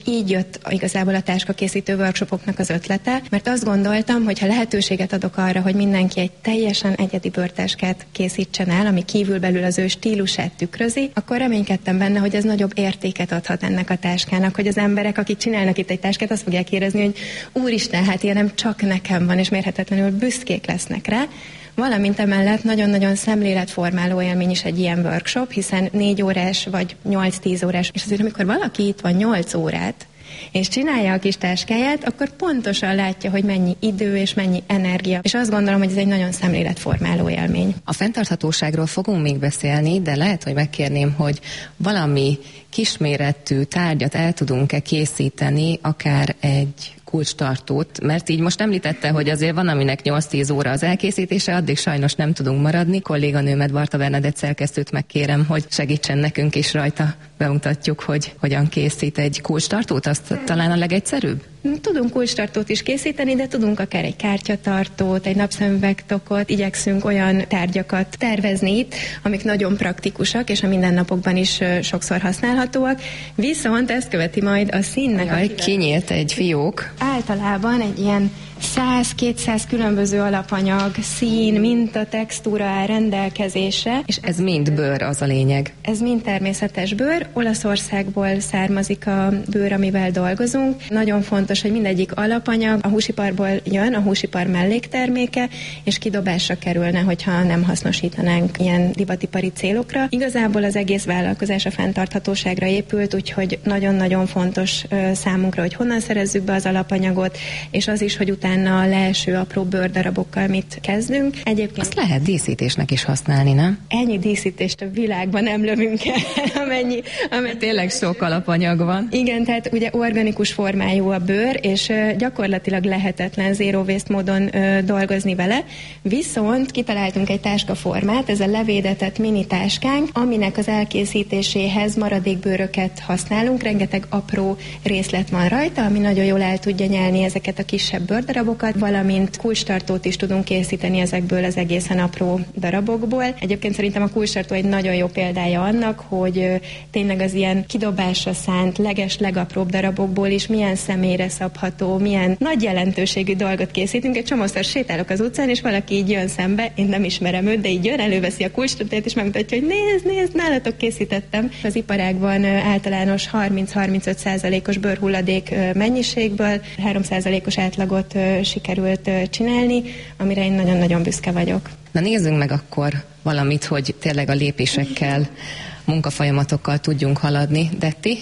Így jött igazából a táskakészítő workshopoknak az ötlete, mert azt gondoltam, hogy ha lehetőséget adok arra, hogy mindenki egy teljesen egyedi bőrtáskát készítsen el, ami kívülbelül az ő stílusát tükrözi, akkor reménykedtem benne, hogy ez nagyobb értéket adhat ennek a táskának, hogy az emberek, akik csinálnak itt egy táskát, azt fogják érezni, hogy úristen, hát ilyen nem csak nekem van, és mérhetetlenül büszkék lesznek rá. Valamint emellett nagyon-nagyon szemléletformáló élmény is egy ilyen workshop, hiszen 4 órás vagy 8-10 órás, és azért amikor valaki itt van 8 órát, és csinálja a kis táskáját, akkor pontosan látja, hogy mennyi idő és mennyi energia. És azt gondolom, hogy ez egy nagyon szemléletformáló élmény. A fenntarthatóságról fogunk még beszélni, de lehet, hogy megkérném, hogy valami kisméretű tárgyat el tudunk-e készíteni, akár egy kulcstartót, mert így most említette, hogy azért van, aminek 8-10 óra az elkészítése, addig sajnos nem tudunk maradni. Kolléganőmet, Barta Bernadett szerkesztőt megkérem, hogy segítsen nekünk, és rajta bemutatjuk, hogy hogyan készít egy kulcstartót, azt talán a legegyszerűbb? Tudunk kulcstartót is készíteni, de tudunk akár egy kártyatartót, egy napszemüvegtokot, igyekszünk olyan tárgyakat tervezni itt, amik nagyon praktikusak, és a mindennapokban is sokszor használhatóak. Viszont ezt követi majd a színnek. Kinyílt egy fiók. Általában egy ilyen 100-200 különböző alapanyag, szín, minta, textúra áll rendelkezésre. És ez mind bőr, az a lényeg? Ez mind természetes bőr. Olaszországból származik a bőr, amivel dolgozunk. Nagyon fontos, hogy mindegyik alapanyag a húsiparból jön, a húsipar mellékterméke, és kidobásra kerülne, hogyha nem hasznosítanánk ilyen divatipari célokra. Igazából az egész vállalkozás a fenntarthatóságra épült, úgyhogy nagyon-nagyon fontos számunkra, hogy honnan szerezzük be az alapanyagot, és az is, hogy utána a leeső apró bőrdarabokkal mit kezdünk. Egyébként azt lehet díszítésnek is használni, nem? Ennyi díszítést a világban nem lövünk el, amennyi tényleg sok alapanyag van. Igen, tehát ugye organikus formájú a bőr, és gyakorlatilag lehetetlen zero waste módon dolgozni vele. Viszont kitaláltunk egy táskaformát, ez a levédetett mini táskánk, aminek az elkészítéséhez maradékbőröket használunk, rengeteg apró részlet van rajta, ami nagyon jól el tudja nyelni ezeket a kisebb bőrdarabokat, valamint kulcstartót is tudunk készíteni ezekből az egészen apró darabokból. Egyébként szerintem a kulcstartó egy nagyon jó példája annak, hogy tényleg az ilyen kidobásra szánt, legapróbb darabokból is milyen személyre szabható, milyen nagy jelentőségű dolgot készítünk. Egy csomószor sétálok az utcán, és valaki így jön szembe, én nem ismerem őt, de így jön, előveszi a kulcstartót, és megmutatja, hogy nézd, nálatok készítettem. Az iparágban általános 30-35%-os bőrhulladék mennyiségből 3%-os átlagot sikerült csinálni, amire én nagyon-nagyon büszke vagyok. Na nézzünk meg akkor valamit, hogy tényleg a lépésekkel, munkafolyamatokkal tudjunk haladni. Detti?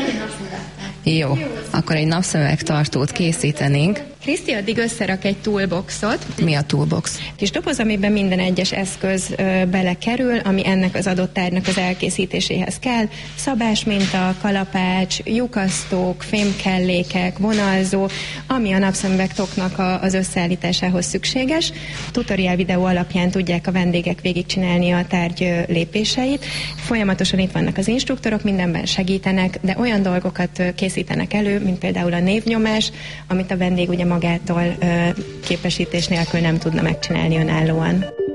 Jó, akkor egy napszemüvegtartót készítenénk. Kriszti addig összerak egy toolboxot. Mi a toolbox? Kis doboz, amiben minden egyes eszköz belekerül, ami ennek az adott tárgynak az elkészítéséhez kell. Szabásminta, kalapács, lyukasztók, fémkellékek, vonalzó, ami a napszemüvegtoknak az összeállításához szükséges. Tutorial videó alapján tudják a vendégek végigcsinálni a tárgy lépéseit. Folyamatosan itt vannak az instruktorok, mindenben segítenek, de olyan dolgokat készítenek elő, mint például a névnyomás, amit a vendég ugye magától képesítés nélkül nem tudna megcsinálni önállóan.